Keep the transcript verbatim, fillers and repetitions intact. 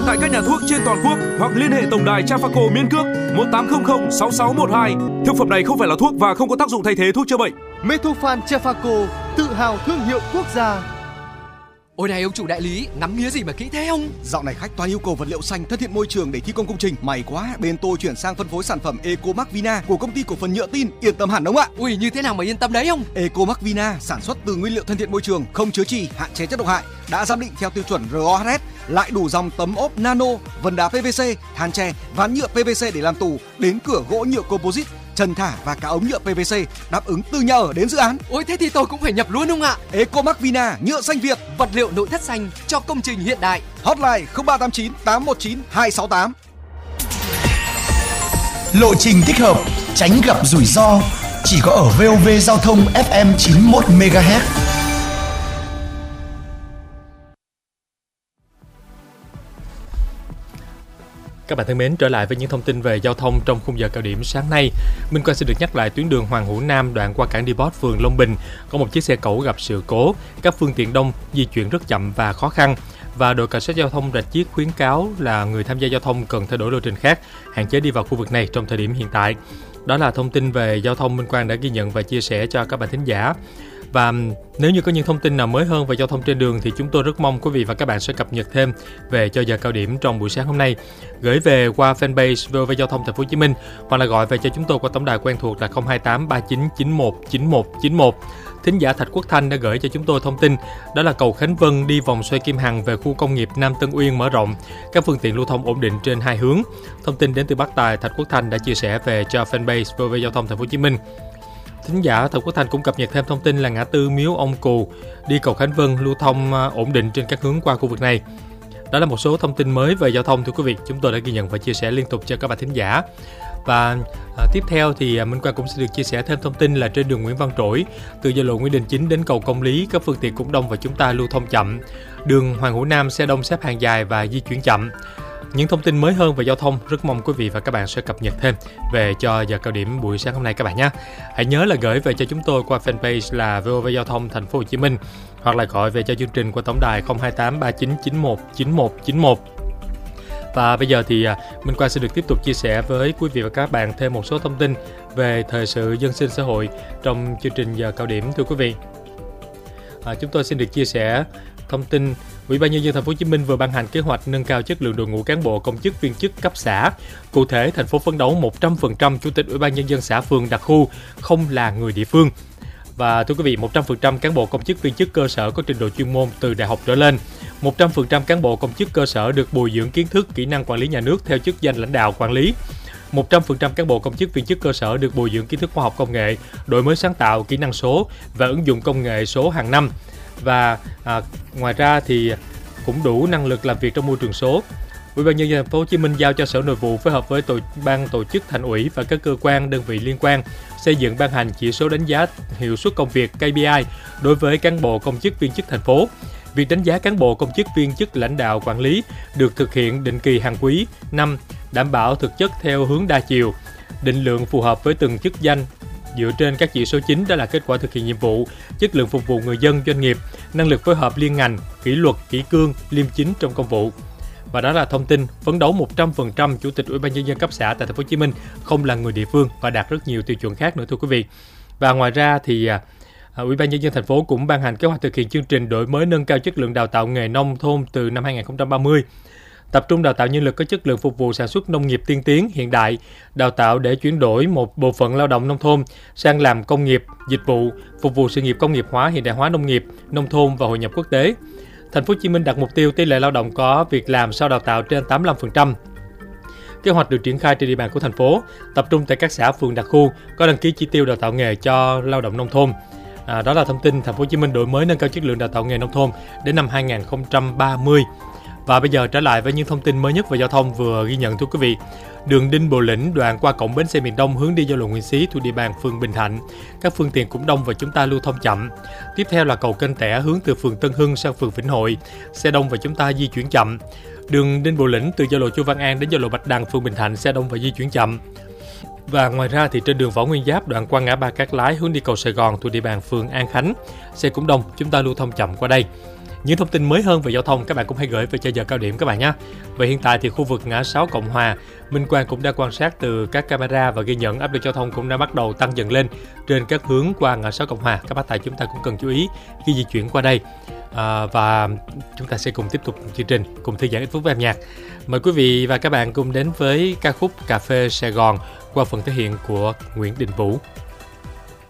hàng tại các nhà thuốc trên toàn quốc hoặc liên hệ tổng đài Trafaco miễn cước một tám không không sáu sáu một hai. Thực phẩm này không phải là thuốc và không có tác dụng thay thế thuốc chữa bệnh. Metofan Trafaco, tự hào thương hiệu quốc gia. Ôi này ông chủ đại lý, ngắm nghía gì mà kỹ thế ông? Dạo này khách toàn yêu cầu vật liệu xanh thân thiện môi trường để thi công công trình. May quá, bên tôi chuyển sang phân phối sản phẩm Ecomark Vina của công ty cổ phần nhựa tin, yên tâm hẳn ông ạ. Ui, như thế nào mà yên tâm đấy ông? Ecomark Vina sản xuất từ nguyên liệu thân thiện môi trường, không chứa chì, hạn chế chất độc hại, đã giám định theo tiêu chuẩn rờ o hát ét, lại đủ dòng tấm ốp nano, vân đá pê vê xê, than tre, ván nhựa pê vê xê để làm tủ, đến cửa gỗ nhựa composite, trần thả và cả ống nhựa pê vê xê, đáp ứng từ nhà ở đến dự án. Ôi thế thì tôi cũng phải nhập luôn ông ạ. Ecomark Vina, nhựa xanh Việt, vật liệu nội thất xanh cho công trình hiện đại. Hotline không ba tám chín tám một chín hai sáu tám. Lộ trình thích hợp, tránh gặp rủi ro, chỉ có ở vê o vê Giao thông ép em chín mươi mốt mê ga héc. Các bạn thân mến, trở lại với những thông tin về giao thông trong khung giờ cao điểm sáng nay. Minh Quang xin được nhắc lại tuyến đường Hoàng Hữu Nam đoạn qua cảng Depot, phường Long Bình có một chiếc xe cẩu gặp sự cố, các phương tiện đông di chuyển rất chậm và khó khăn. Và đội cảnh sát giao thông Rạch Chiếc khuyến cáo là người tham gia giao thông cần thay đổi lộ trình khác, hạn chế đi vào khu vực này trong thời điểm hiện tại. Đó là thông tin về giao thông Minh Quang đã ghi nhận và chia sẻ cho các bạn thính giả. Và nếu như có những thông tin nào mới hơn về giao thông trên đường thì chúng tôi rất mong quý vị và các bạn sẽ cập nhật thêm về cho giờ cao điểm trong buổi sáng hôm nay, gửi về qua fanpage vê o vê Giao thông Thành phố Hồ Chí Minh hoặc là gọi về cho chúng tôi qua tổng đài quen thuộc là không hai tám ba chín chín một chín một chín một. Thính giả Thạch Quốc Thanh đã gửi cho chúng tôi thông tin đó là cầu Khánh Vân đi vòng xoay Kim Hằng về khu công nghiệp Nam Tân Uyên mở rộng, các phương tiện lưu thông ổn định trên hai hướng. Thông tin đến từ Bắc Tài, Thạch Quốc Thanh đã chia sẻ về cho fanpage vê o vê Giao thông Thành phố Hồ Chí Minh. Thính giả Thạch Quốc Thanh cũng cập nhật thêm thông tin là ngã tư Miếu Ông Cù đi cầu Khánh Vân lưu thông ổn định trên các hướng qua khu vực này. Đó là một số thông tin mới về giao thông thưa quý vị, chúng tôi đã ghi nhận và chia sẻ liên tục cho các bạn thính giả. Và à, tiếp theo thì Minh Quang cũng sẽ được chia sẻ thêm thông tin là trên đường Nguyễn Văn Trỗi từ giao lộ Nguyễn Đình Chính đến cầu Công Lý, các phương tiện cũng đông và chúng ta lưu thông chậm. Đường Hoàng Hữu Nam xe đông xếp hàng dài và di chuyển chậm. Những thông tin mới hơn về giao thông rất mong quý vị và các bạn sẽ cập nhật thêm về cho giờ cao điểm buổi sáng hôm nay các bạn nhé. Hãy nhớ là gửi về cho chúng tôi qua fanpage là vê o vê Giao thông Thành phố Hồ Chí Minh hoặc là gọi về cho chương trình qua tổng đài không hai tám ba chín chín một chín một chín một. Và bây giờ thì Minh Quang sẽ được tiếp tục chia sẻ với quý vị và các bạn thêm một số thông tin về thời sự dân sinh xã hội trong chương trình giờ cao điểm thưa quý vị. À, chúng tôi xin được chia sẻ thông tin Ủy ban Nhân dân Thành phố Hồ Chí Minh vừa ban hành kế hoạch nâng cao chất lượng đội ngũ cán bộ công chức viên chức cấp xã. Cụ thể, thành phố phấn đấu một trăm phần trăm chủ tịch Ủy ban Nhân dân xã phường đặc khu không là người địa phương. Và thưa quý vị, một trăm phần trăm cán bộ công chức viên chức cơ sở có trình độ chuyên môn từ đại học trở lên. một trăm phần trăm cán bộ công chức cơ sở được bồi dưỡng kiến thức, kỹ năng quản lý nhà nước theo chức danh lãnh đạo quản lý. một trăm phần trăm cán bộ công chức viên chức cơ sở được bồi dưỡng kiến thức khoa học công nghệ, đổi mới sáng tạo, kỹ năng số và ứng dụng công nghệ số hàng năm. Và à, ngoài ra thì cũng đủ năng lực làm việc trong môi trường số. Ủy ban Nhân dân Thành phố Hồ Chí Minh giao cho Sở Nội vụ phối hợp với tổ ban tổ chức Thành ủy và các cơ quan đơn vị liên quan xây dựng ban hành chỉ số đánh giá hiệu suất công việc K P I đối với cán bộ công chức viên chức thành phố. Việc đánh giá cán bộ công chức viên chức lãnh đạo quản lý được thực hiện định kỳ hàng quý, năm, đảm bảo thực chất theo hướng đa chiều, định lượng phù hợp với từng chức danh dựa trên các chỉ số chính, đó là kết quả thực hiện nhiệm vụ, chất lượng phục vụ người dân, doanh nghiệp, năng lực phối hợp liên ngành, kỷ luật, kỷ cương, liêm chính trong công vụ. Và đó là thông tin phấn đấu một trăm phần trăm chủ tịch Ủy ban Nhân dân cấp xã tại Thành phố Hồ Chí Minh không là người địa phương và đạt rất nhiều tiêu chuẩn khác nữa thưa quý vị. Và ngoài ra thì à, Ủy ban Nhân dân thành phố cũng ban hành kế hoạch thực hiện chương trình đổi mới nâng cao chất lượng đào tạo nghề nông thôn từ năm hai không ba không, tập trung đào tạo nhân lực có chất lượng phục vụ sản xuất nông nghiệp tiên tiến hiện đại, đào tạo để chuyển đổi một bộ phận lao động nông thôn sang làm công nghiệp, dịch vụ, phục vụ sự nghiệp công nghiệp hóa, hiện đại hóa nông nghiệp, nông thôn và hội nhập quốc tế. Thành phố Hồ Chí Minh đặt mục tiêu tỷ lệ lao động có việc làm sau đào tạo trên tám mươi lăm phần trăm. Kế hoạch được triển khai trên địa bàn của thành phố, tập trung tại các xã phường đặc khu có đăng ký chỉ tiêu đào tạo nghề cho lao động nông thôn. À, đó là thông tin Thành phố Hồ Chí Minh đổi mới nâng cao chất lượng đào tạo nghề nông thôn đến năm hai không ba không. Và bây giờ trở lại với những thông tin mới nhất về giao thông vừa ghi nhận thưa quý vị. Đường Đinh Bộ Lĩnh đoạn qua cổng bến xe miền Đông hướng đi giao lộ Nguyễn Xí thuộc địa bàn phường Bình Thạnh, các phương tiện cũng đông và chúng ta lưu thông chậm. Tiếp theo là cầu Kênh Tẻ hướng từ phường Tân Hưng sang phường Vĩnh Hội, xe đông và chúng ta di chuyển chậm. Đường Đinh Bộ Lĩnh từ giao lộ Chu Văn An đến giao lộ Bạch Đằng phường Bình Thạnh, xe đông và di chuyển chậm. Và ngoài ra thì trên đường Võ Nguyên Giáp đoạn qua ngã ba Cát Lái hướng đi cầu Sài Gòn thuộc địa bàn phường An Khánh, xe cũng đông, chúng ta lưu thông chậm qua đây. Những thông tin mới hơn về giao thông các bạn cũng hãy gửi về cho giờ cao điểm các bạn nhé. Và hiện tại thì khu vực ngã sáu Cộng Hòa, Minh Quang cũng đã quan sát từ các camera và ghi nhận áp lực giao thông cũng đã bắt đầu tăng dần lên trên các hướng qua ngã sáu Cộng Hòa. Các bác tài chúng ta cũng cần chú ý khi di chuyển qua đây. À, và chúng ta sẽ cùng tiếp tục chương trình, cùng thư giãn ít phút với âm nhạc. Mời quý vị và các bạn cùng đến với ca khúc Cà phê Sài Gòn qua phần thể hiện của Nguyễn Đình Vũ.